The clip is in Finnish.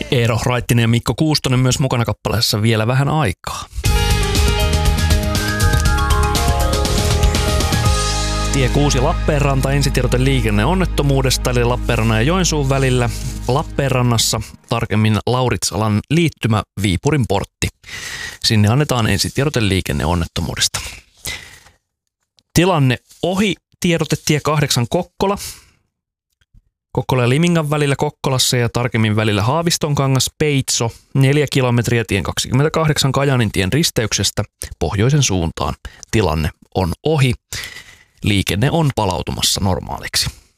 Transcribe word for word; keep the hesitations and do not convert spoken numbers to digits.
Eero Raittinen ja Mikko Kuustonen myös mukana kappaleessa Vielä vähän aikaa. Tie kuusi Lappeenranta, ensitiedote liikenneonnettomuudesta, eli Lappeenrannan ja Joensuun välillä. Lappeenrannassa tarkemmin Lauritsalan liittymä Viipurin portti. Sinne annetaan ensitiedote liikenneonnettomuudesta. Tilanne ohi, tiedote tie kahdeksan Kokkola. Kokkola ja Limingan välillä Kokkolassa ja tarkemmin välillä Haavistonkangas, Peitso, neljä kilometriä tien kaksikymmentäkahdeksan Kajaanin tien risteyksestä pohjoisen suuntaan. Tilanne on ohi. Liikenne on palautumassa normaaliksi.